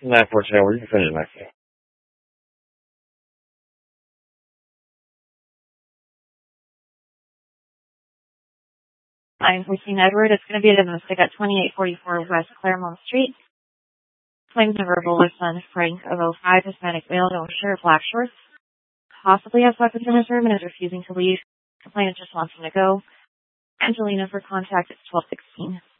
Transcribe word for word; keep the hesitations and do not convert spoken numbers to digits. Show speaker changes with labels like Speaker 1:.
Speaker 1: nine fourteen hour, you can finish nine fourteen.
Speaker 2: nine fourteen Edward, it's going to be a domestic at twenty-eight forty-four West Claremont Street. Claims a verbal with son Frank of oh five, Hispanic male, no shirt, black shorts. Possibly has weapons in his room and is refusing to leave. Complainant just wants him to go. Angelina for contact, it's twelve sixteen.